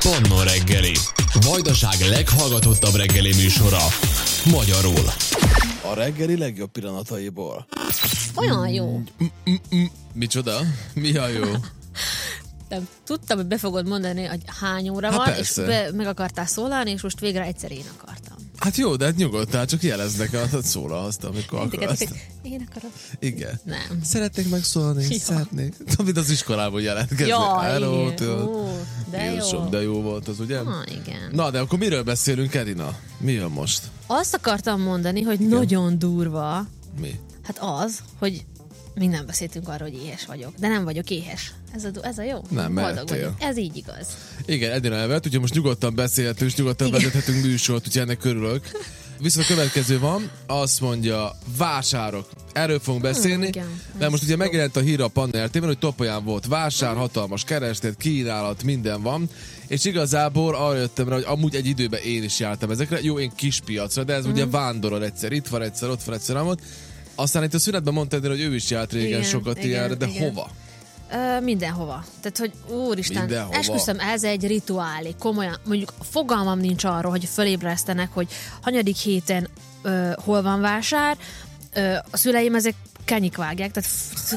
Panna reggeli. Vajdaság leghallgatottabb reggeli műsora. Magyarul. A reggeli legjobb pillanataiból. Olyan jó. Micsoda? Mi a jó? Nem, tudtam, hogy be fogod mondani, hogy hány óra van, persze. és meg akartál szólalni, és most végre egyszer én akartam. Hát jó, de hát nyugodtál, csak jeleznek, hogy szólalhatsz, amikor akarsz. Én akarok. Igen. Nem. Szeretnék megszólalni, Ja. szeretnék. Mint az iskolában jelentkezni. Ja, Hello, igen. tudod. Ó, de Jézusom, jó. de jó volt az, ugye? Igen. Na, de akkor miről beszélünk, Erina? Mi jön most? Azt akartam mondani, hogy nagyon durva, Mi? hát az, hogy még nem beszéltünk arról, hogy éhes vagyok. De nem vagyok éhes. Ez a jó? Nem, Boldog mehettél. vagyok. Ez így igaz. Igen, Edina elvett, úgyhogy most nyugodtan beszélhetünk, és nyugodtan Igen. vezethetünk műsort, úgyhogy ennek örülök. Viszont a következő van, azt mondja, vásárok. Erről fogunk beszélni, igen. de Ez most ugye jó. megjelent a hír a Panna RT-ben, hogy Topolyán volt vásár, hatalmas kereslet, kínálat, minden van, és igazából arra jöttem rá, hogy amúgy egy időben én is jártam ezekre, jó, én kispiacra, de ez ugye vándorol egyszer, itt van egyszer, ott van egyszer, amott. Aztán itt a szünetben mondtad, hogy ő is járt régen Igen, sokat igen, ilyenre, de igen. hova? Mindenhova. Tehát, hogy úristen, Mindenhova. esküszöm, ez egy rituálé, komolyan. Mondjuk fogalmam nincs arról, hogy fölébresztenek, hogy hanyadik héten hol van vásár. A szüleim ezek kenyik vágják, tehát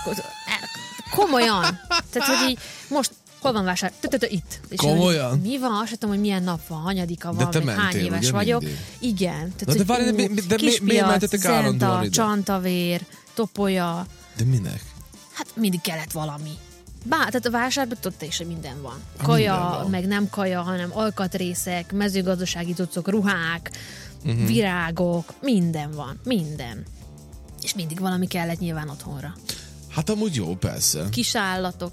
komolyan. Tehát, hogy így most hol van vásár? Itt. És Komolyan? hogy mi van? Azt sem tudom, hogy milyen nap van, hanyadika van, te meg hány mentél, éves ugye, vagyok. mindig? Igen. Tehát, Na, de hogy várj, de miért Kispiac, mentetek állandóan Zenta, ide? Csantavér, Topolya. De minek? Hát mindig kellett valami. Tehát a vásárban tudta is, hogy minden van. Minden Kaja, van. meg nem kaja, hanem alkatrészek, mezőgazdasági cuccok, ruhák, virágok, minden van. Minden. És mindig valami kellett nyilván otthonra. Hát amúgy jó, persze. Kisállatok,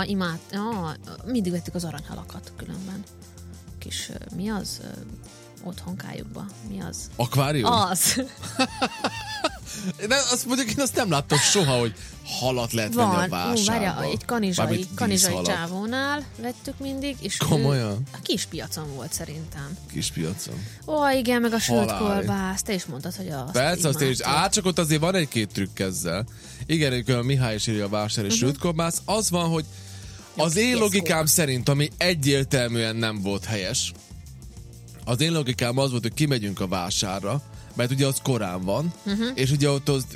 mindig vettük az aranyhalakat különben. Kis, mi az? Otthonkájukba. Mi az? Akvárium? Az. De azt mondjuk, én azt nem láttam soha, hogy halat lehet venni a Van, vásárba. várja, egy kanizsai csávónál vettük mindig, és Komolyan? a kispiacon volt szerintem. Kispiacon. Ó, igen, meg a sült Halál. kolbász, te is mondtad, hogy azt Persze, azt én is. imádtad. Csak ott azért van egy-két trükk ezzel. Igen, a Mihály is írja a vásár és sült kolbász. Az van, hogy az én Fieszkó. logikám szerint, ami egyértelműen nem volt helyes, az én logikám az volt, hogy kimegyünk a vásárra, mert ugye az korán van, és ugye ott az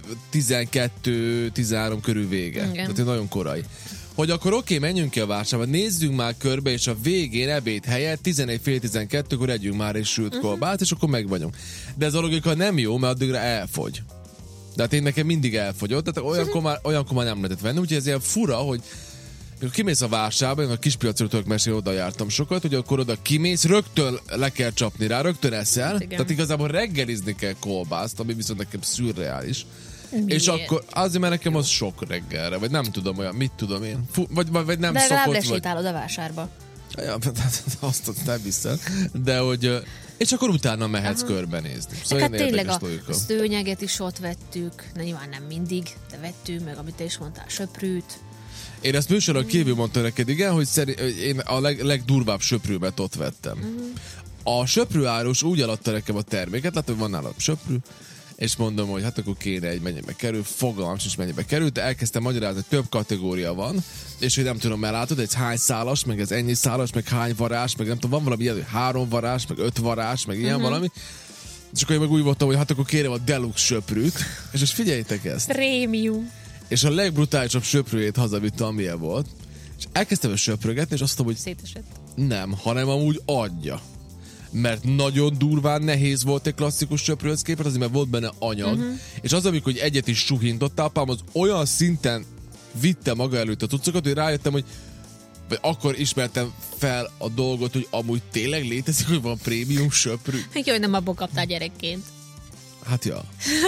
12-13 körül vége. Igen. Tehát nagyon korai. Hogy akkor oké, menjünk ki a vásárba, nézzünk már körbe, és a végén ebéd helyett 11-12-kor együnk már egy sült kolbászt, és akkor meg vagyunk. De ez a logika nem jó, mert addigra elfogy. De hát én nekem mindig elfogyott, tehát olyankor már nem lehetett venni, úgyhogy ez ilyen fura, hogy amikor kimész a vásárba, én a kispiacról tudok mesélni, oda jártam sokat, hogy akkor oda kimész, rögtön le kell csapni rá, rögtön eszel, Igen. tehát igazából reggelizni kell kolbászt, ami viszont nekem szürreális. Miért? És akkor azért, mert nekem az sok reggelre, vagy nem tudom olyan, mit tudom én, vagy nem De legalább szokott, vagy... lesétálod a vásárba. Ja, azt nem hiszem, de hogy... És akkor utána mehetsz körbenézni. Szóval Hát ilyen tényleg érdekes a logika. szőnyeget is ott vettük, de nyilván nem mindig, de vettünk, meg amit te is mondtál, söprűt. Én ezt műsoron kívül mondtam neked, igen, hogy én a legdurvább söprűmet ott vettem. A söprűárus úgy eladta nekem a terméket, látom, hogy van nálam söprű, és mondom, hogy hát akkor kéne egy mennyibe kerül, fogalmam sincs mennyibe került, de elkezdtem magyarázni, hogy több kategória van, és hogy nem tudom, elátod, egy hány szálas, meg ez ennyi szálas, meg hány varázs, meg nem tudom, van valami ilyen, hogy 3 varázs, meg 5 varázs, meg ilyen valami. És akkor én meg úgy voltam, hogy hát akkor kérem a deluxe söprűt, és most figyeljétek ezt. Prémium. És a legbrutálisabb söprűjét hazavitte, amilyen volt. És elkezdtem söprögetni, és azt mondtam, hogy Szétesett. nem, hanem amúgy adja. Mert nagyon durván nehéz volt egy klasszikus söprőhöz képest, azért mert volt benne anyag. És az, amikor egyet is suhintottál, apám az olyan szinten vitte maga előtt a cuccokat, hogy rájöttem, hogy vagy akkor ismertem fel a dolgot, hogy amúgy tényleg létezik, hogy van prémium söprű. Jó, hogy nem abból kaptál gyerekként. Hát ja.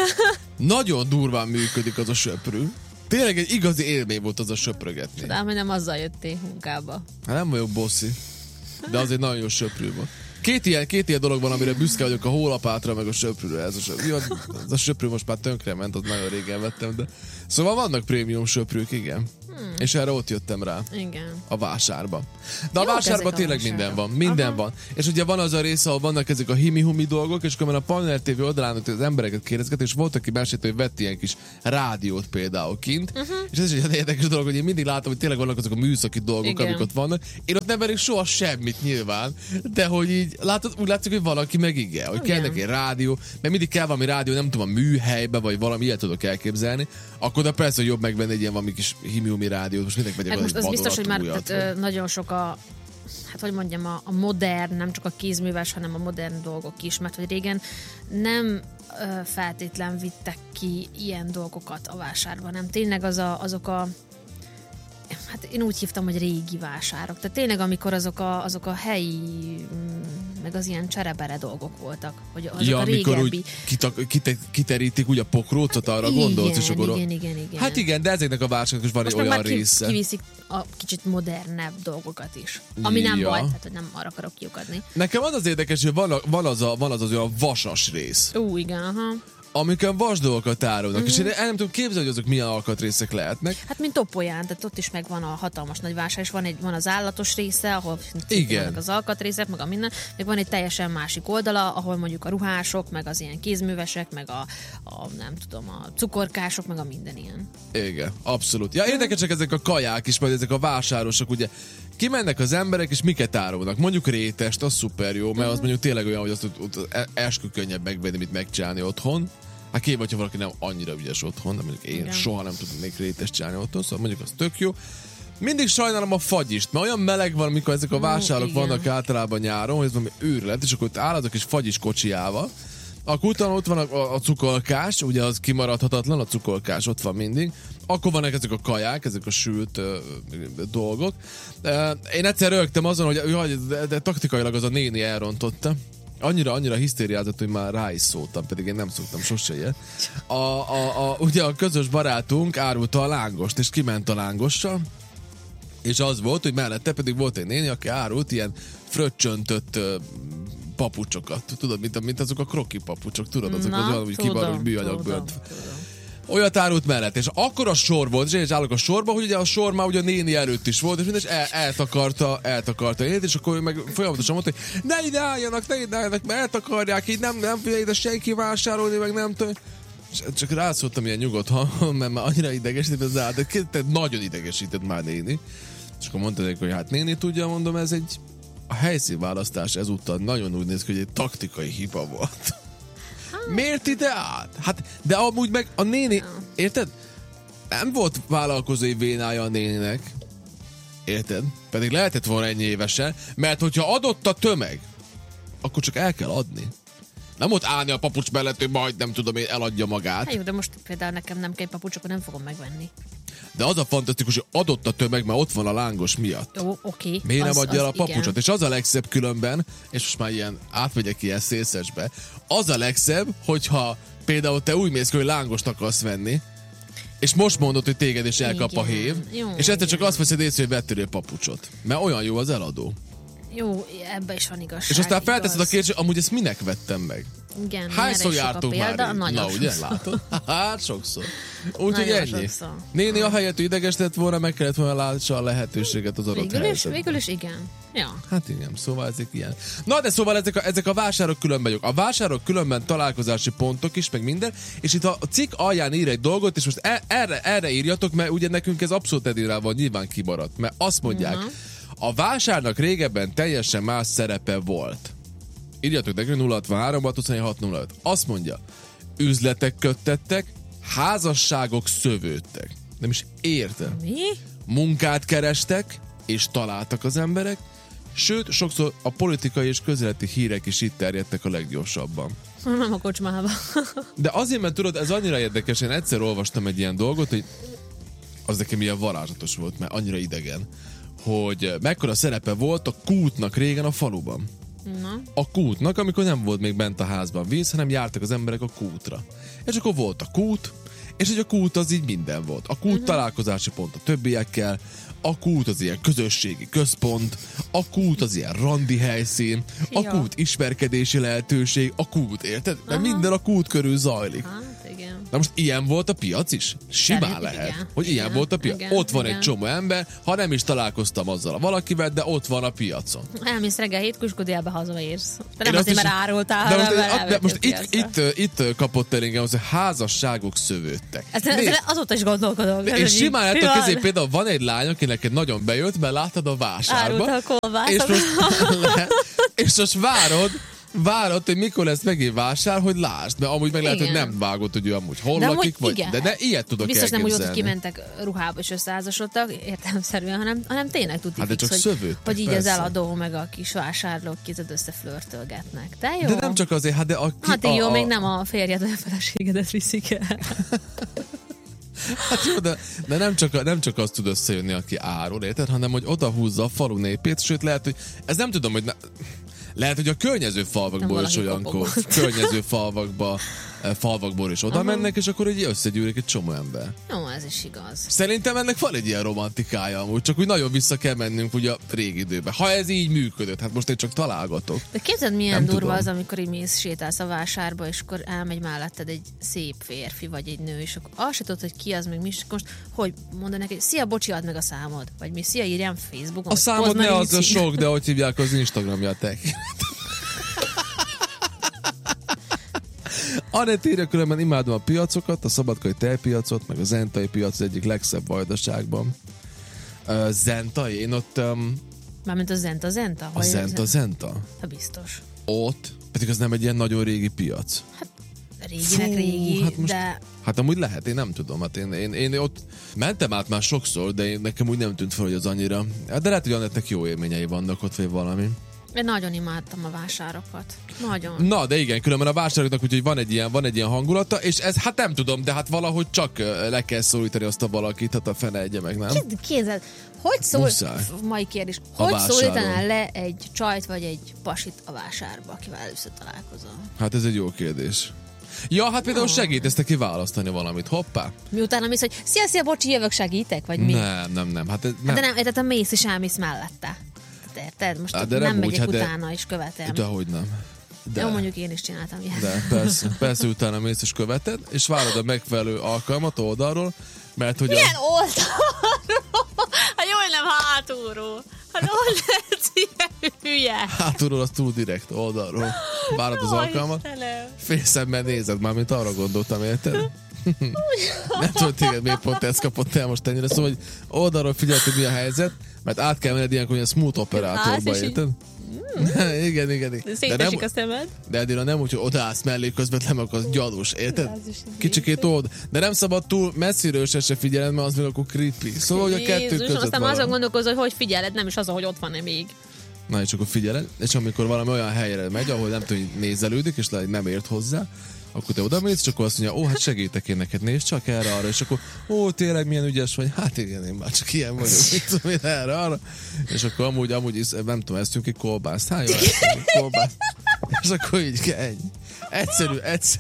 Nagyon durván működik az a söprű. Tényleg egy igazi élmény volt az a söprögetni. De nem azzal jöttél munkába. Hát nem vagyok bosszi, de azért nagyon jó söprű volt. Két ilyen dolog van, amire büszke vagyok, a hólapátra, meg a söprűre. Ez a söprű most már tönkrement, az nagyon régen vettem, de... Szóval vannak prémium söprűk, igen. És erre ott jöttem rá. Igen. A vásárba. De a Jók vásárban ezek a tényleg vásárok. minden van. Minden van. És ugye van az a része, ahol vannak ezek a himi-humi dolgok, és akkor a Partner TV oldalán az embereket kérdezget, és volt, aki mesélte, hogy vett ilyen kis rádiót például kint. És ez is egy érdekes dolog, hogy én mindig látom, hogy tényleg vannak azok a műszaki dolgok, Igen. amik ott vannak. Én ott nem verek soha semmit nyilván, de hogy így látod, úgy látszik, hogy valaki meg igen, hogy kell Igen. neki egy rádió, mert mindig kell valami rádió, nem tudom, a műhelybe, vagy valami ilyet tudok elképzelni, akkor de persze, hogy jobb megvenni egy ilyen valami kis himi-humi rádiót, most mindenki megyek Hát most az biztos, hogy már újat, tehát, nagyon sok hát hogy mondjam, a modern, nem csak a kézműves, hanem a modern dolgok is, mert hogy régen nem feltétlen vittek ki ilyen dolgokat a vásárban, nem tényleg azok a hát én úgy hívtam, hogy régi vásárok. Tehát tényleg, amikor azok a helyi, meg az ilyen cserebere dolgok voltak, hogy azok ja, a amikor régebbi. úgy kiterítik úgy a pokrócot, arra gondolsz, és akkor... Igen. Hát igen, de ezeknek a vásároknak is van Most egy meg olyan már része. kiviszik a kicsit modernebb dolgokat is. Ami nem Ja. baj, tehát hogy nem arra akarok kiukadni. Nekem az érdekes, hogy van az olyan vasas rész, Igen, aha. amikor vas dolgokat árulnak, és én el nem tudom képzelni, hogy azok milyen alkatrészek lehetnek. Hát mint Topolyán, tehát ott is megvan a hatalmas nagy vásár, és van az állatos része, ahol Igen. vannak az alkatrészek, meg a minden, meg van egy teljesen másik oldala, ahol mondjuk a ruhások, meg az ilyen kézművesek, meg a nem tudom, a cukorkások, meg a minden ilyen. Igen, abszolút. Ja, érdekesek ezek a kaják is, majd ezek a vásárosok, ugye kimennek az emberek, és miket árulnak. Mondjuk rétest, az szuper jó, mert az mondjuk tényleg olyan, hogy azt ott eskü könnyebb megvenni, mint megcsinálni otthon. Hát ki, hogyha valaki nem annyira ügyes otthon, de mondjuk én Igen. soha nem tudnék rétest csinálni otthon, szóval mondjuk az tök jó. Mindig sajnálom a fagyist, mert olyan meleg van, amikor ezek a vásárok igen. vannak általában nyáron, hogy ez valami őrület, és akkor ott áll az a kis fagyis kocsijával. Akkor utána ott van a cukorkás, ugye az kimaradhatatlan, a cukorkás ott van mindig. Akkor vannak ezek a kaják, ezek a sült dolgok. Én egyszer rögtem azon, hogy de taktikailag az a néni elrontotta. Annyira hisztériázott, hogy már rá is szóltam, pedig én nem szoktam sose ilyet. Ugye a közös barátunk árulta a lángost, és kiment a lángossal, és az volt, hogy mellette pedig volt egy néni, aki árult ilyen fröccsöntött papucsokat. Tudod, mint azok a kroki papucsok, tudod, azok az olyan, hogy kibarul műanyagből. Olyat árult mellett, és akkor a sor volt, és én is állok a sorba, hogy ugye a sor már ugye a néni előtt is volt, és mindez eltakarta én, és akkor ő meg folyamatosan mondta, hogy ne ide álljanak, mert eltakarják, így nem figyelj ide senki vásárolni, meg nem tudom. És csak rászóltam ilyen nyugodt hangon, mert már annyira idegesített az állat, de nagyon idegesített már néni. És akkor mondta neki, hogy hát néni tudja, mondom, ez egy a helyszínválasztás ezúttal nagyon úgy néz ki, hogy egy taktikai hiba volt. Miért ide állt? Hát, de amúgy meg a néni, érted? Nem volt vállalkozói vénája a néninek. Érted? Pedig lehetett volna ennyi évesen, mert hogyha adott a tömeg, akkor csak el kell adni. Nem ott állni a papucs mellett, hogy majd nem tudom én, eladja magát. Hát jó, de most például nekem nem kell papucs, akkor nem fogom megvenni. De az a fantasztikus, hogy adott a tömeg, mert ott van a lángos miatt. Jó, oké. Miért nem adja el a papucsot? Igen. És az a legszebb különben, és most már ilyen átmegyek ilyen szélszesbe, az a legszebb, hogyha például te úgy mész ki, hogy lángost akarsz venni, és most mondod, hogy téged is elkap a Igen. hév, Jó, és egyszer csak igen. azt veszed észre, hogy vettél egy papucsot. Mert olyan jó az eladó. Jó, ebbe is van igazság. És aztán felteszed a igaz. kérdést, amúgy ezt minek vettem meg? Igen, Hányszor erre is sok a jártunk példa, már így? nagyon Na, ugye, sokszor. látod? Hát sokszor. Úgyhogy Nagyon ennyi. sokszor. Néni ahelyett, hogy idegesített volna, meg kellett volna látsa a lehetőséget az adott helyzetben. Végül is igen. Ja. Hát igen, szóval ezek ilyen. Na, de szóval ezek a vásárok különben jók. A vásárok különben találkozási pontok is, meg minden, és itt a cikk alján ír egy dolgot, és most erre írjatok, mert ugye nekünk ez abszolút edinrával nyilván kimaradt, mert azt mondják, a vásárnak régebben teljesen más szerepe volt. Írjatok nekünk 063 626 05. Azt mondja, üzletek köttettek, házasságok szövődtek. Nem is értem. Mi? Munkát kerestek, és találtak az emberek, sőt, sokszor a politikai és közéleti hírek is itt terjedtek a leggyorsabban. Nem a kocsmába. De azért, mert tudod, ez annyira érdekes, én egyszer olvastam egy ilyen dolgot, hogy az nekem ilyen varázslatos volt, mert annyira idegen, hogy mekkora szerepe volt a kútnak régen a faluban. Na. A kútnak, amikor nem volt még bent a házban víz, hanem jártak az emberek a kútra. És akkor volt a kút, és hogy a kút az így minden volt. A kút találkozási pont a többiekkel, a kút az ilyen közösségi központ, a kút az ilyen randi helyszín, a kút ismerkedési lehetőség, a kút, érted? Mert minden a kút körül zajlik. Hát igen. Na most ilyen volt a piac is? Simán Szerint, lehet, igen. hogy ilyen Igen, volt a piac. igen, Ott van igen. egy csomó ember, ha nem is találkoztam azzal a valakivel, de ott van a piacon. Elmész reggel 7-kor, délbe hazaérsz. De Én nem azt azért, is- mert árultál, de hanem most, mert de most elvettél piacra. itt kapott el engem, hogy házasságok szövődtek. Ezen azóta is gondolkodok. És simán lehet a kezé, például van egy lány, aki neked nagyon bejött, mert láttad a vásárba. Árult a kolbászt. És most várod, hogy mikor lesz megint vásár, hogy lásd. Mert amúgy meg lehet, hogy Igen. nem vágod, hogy ő amúgy hol De amúgy lakik, vagy, igen. de ne, ilyet tudok Biztos nem úgy volt, hogy elképzelni. kimentek ruhába és összeházasodtak, értelemszerűen, hanem tényleg tudni Hát de fix, csak szövődtek, hogy így az persze. eladó meg a kis vásárlók kézed összeflörtölgetnek. De jó. De nem csak azért, hát de Hát jó, még nem a férjed vagy a feleségedet viszik el. Hát jó, de nem csak azt tud összejönni, aki árul, érted, hanem hogy odahúzza a falu népét, sőt lehet, hogy ez nem tudom, hogy lehet, hogy a környező falvakból is valaki olyankor, kopogott. környező falvakból is oda mennek, és akkor így összegyűlik egy csomó ember. Jó, ez is igaz. Szerintem ennek van egy ilyen romantikája amúgy, csak úgy nagyon vissza kell mennünk ugye a régi időbe. Ha ez így működött, hát most én csak találgatok. De képzeld, milyen Nem durva tudom. az, amikor így mész, sétálsz a vásárba, és akkor elmegy melletted egy szép férfi, vagy egy nő, és akkor azt se tudod, hogy ki az, meg mi, és akkor most, hogy mondod neki, szia, bocsi, add meg a számod, vagy mi, szia, írjam Facebookon. A vagy számod Poznani ne az a cím. sok, de hogy hívják az Instagramját. Anett írja, különben imádom a piacokat, a szabadkai tejpiacot, meg a zentai piac az egyik legszebb Vajdaságban. Zentai, én ott Mármint a Zenta? a Zenta. Ha biztos. Ott, pedig az nem egy ilyen nagyon régi piac. Réginek Fú, régi, hát most- de Hát amúgy lehet, én nem tudom. Hát én ott mentem át már sokszor, de nekem úgy nem tűnt fel, hogy az annyira. De lehet, hogy Anettnek jó élményei vannak ott, vagy valami. én nagyon imádtam a vásárokat. Nagyon. Na, de igen, különben a vásároknak úgyhogy van egy ilyen hangulata, és ez, hát nem tudom, de hát valahogy csak le kell szólítani azt a valakit, hát a fene egye meg, nem? Képzeld, hogy szól, Muszáj. mai kérdés, A hogy vásáron. szólítanál le egy csajt vagy egy pasit a vásárba, akivel először találkozol? Hát ez egy jó kérdés. Ja, hát például segítesz neki választani valamit, hoppá. Miután mész, hogy szia, bocsi, jövök, segítek, vagy mi? Nem, hát ez Hát nem. de nem, érted, a mész és elmész mellette. Hát érted? Most Hát de nem nem úgy, megyek hát de- utána és követem. Dehogy nem. De. Jó, mondjuk én is csináltam ilyet. De, persze utána mész és követed, és várod a megfelelő alkalmat oldalról, mert hogy Milyen oldalról? Hát jó, hogy nem hátulról. Hát hogy lehetsz ilyen hülye? hátulról az túl direkt oldalról. Várod az Ó, alkalmat, Istenem. félszemmel nézed már, mint arra gondoltam, érted? Nem tudom, téged miért pont ezt kapott el most ennyire, szóval, hogy oldalról figyeld, hogy mi a helyzet, mert át kell menned ilyenkor ilyen smooth operátorba, Állsz, és így- érted? Igen. Szétesik a szemed. De Edina nem úgy, hogy odaállsz mellé közvetlen, akkor az gyalus, érted? Az is Kicsikét old. De nem szabad túl messziről se figyeled, mert az még akkor creepy. Szóval, hogy a kettő Jézus, között aztán valami. azon gondolkozol, hogy figyeled, nem is azon, hogy ott van-e még. Na, és akkor figyeled, és amikor valami olyan helyre megy, ahol nem tudom, hogy nézelődik, és lehet, hogy nem ért hozzá, akkor te oda mész, és akkor azt mondja, hát segítek én neked, nézd csak erre-arra, és akkor, tényleg milyen ügyes vagy, hát igen, én már csak ilyen vagyok, mit tudom én erre-arra, és akkor amúgy nem tudom, esztünk egy kolbászt, jó, esztünk egy kolbászt, és akkor így ennyi. Egyszerű.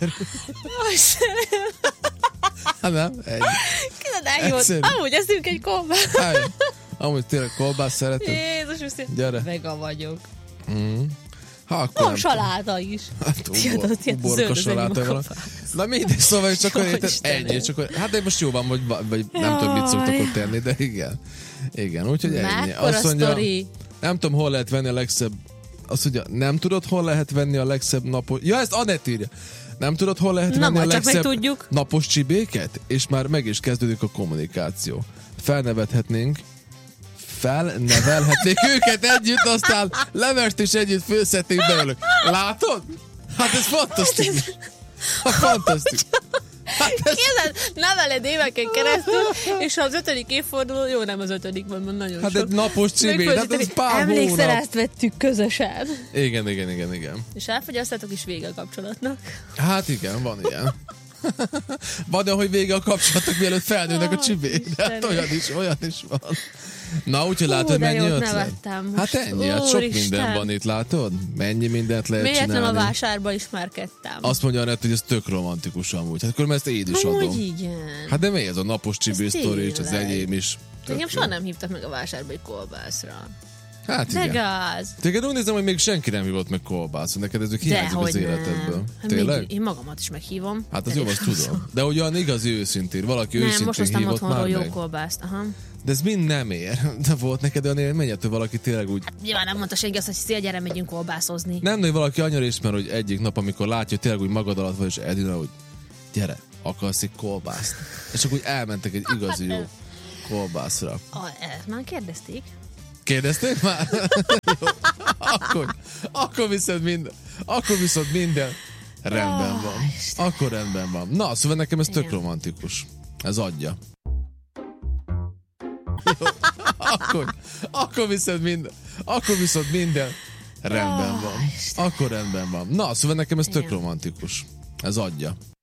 Hát nem, ennyi. Kizad eljót. Egyszerű. Amúgy eszünk egy kombát. Hát, amúgy tényleg kolbászt szeretem. Jézus, Isten. Gyere. Vega vagyok. Ha, akkor Van nem saláta is. Hát, Tudod, ilyen uborka zöld saláta van. magabász. Na mindegy, szóval és csak érted, Istenem. ennyi, csak hát de most jó van, vagy nem tudom, mit szoktak ott tenni, de igen. Igen, úgyhogy ennyi. Mekkora sztori. nem tudom, hol lehet venni a legszebb, azt mondja, nem tudod, hol lehet venni a legszebb napos, ja, ezt Anett írja. Nem tudod, hol lehet Na, venni a majd csak legszebb megtudjuk. napos csibéket? És már meg is kezdődik a kommunikáció. Felnevelhetnénk őket együtt, aztán levest is együtt főszették belőlük. Látod? Hát ez fantasztikus. Fantasztikus. Képzeld, neveled éveken keresztül, és az 5. évforduló, jó, nem az 5. van, mert nagyon Hát sok. egy napos csibé, hát ez pár Emlékszel, hónap. ezt vettük közösen. Igen. És elfogyasztatok is vége a kapcsolatnak. Hát igen, van ilyen. Van, hogy vége a kapcsolatnak, mielőtt felnőnek a csibék. De hát olyan is van. Na, úgyhogy látod, de mennyi jót ötlet? nevettem Hát most. ennyi, hát sok Úristen. minden van itt, látod? Mennyi mindent lehet Miért nem a csinálni. vásárba ismerkedtem? Azt mondja Anett, hogy ez tök romantikus amúgy. Hát akkor ezt én is Amúgy adom. igen. Hát de mi ez a napos csibé Ez sztori, és az tényleg. enyém is. Tök Engem jó. soha nem hívtak meg a vásárba egy kolbászra. Hát De igen. gáz. Téged úgy nézem, hogy még senki nem hívott meg kolbászon. Neked ez hiányzik az életedből. Hát Tényleg? én magamat is meghívom. Hát az Elég jó, azt sokszor. tudom. De hogy olyan igazi őszintén, valaki Nem, őszintén most hoztam hívott otthonról már jó meg. kolbászt. Aha. De ez mind nem ér. De volt neked olyan élményed, hogy valaki tényleg úgy... Nyilván nem mondta senki azt, hogy szia, gyere, megyünk kolbászozni. Nem, hogy valaki annyira ismer, hogy egyik nap, amikor látja, hogy tényleg úgy magad alatt vagy, és Edina, hogy gyere, akarsz egy kolbászt. És akkor úgy elmentek egy igazi jó kolbászra. Ezt már kérdezték. Kérdezték már? Jó. Akkor viszont minden rendben van. Akkor rendben van. Na, szóval nekem ez tök Igen. romantikus. Ez adja. Jó. Akkor viszont minden rendben van. Akkor rendben van. Na, szóval nekem ez tök Igen. romantikus. Ez adja.